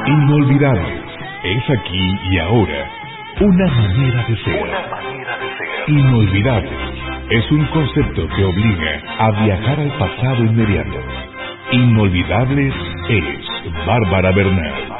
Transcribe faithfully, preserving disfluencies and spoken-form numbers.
Inolvidables. Es aquí y ahora. Una manera de ser. Una manera de ser. Inolvidables. Es un concepto que obliga a viajar al pasado inmediato. Inolvidables es Bárbara Bernal.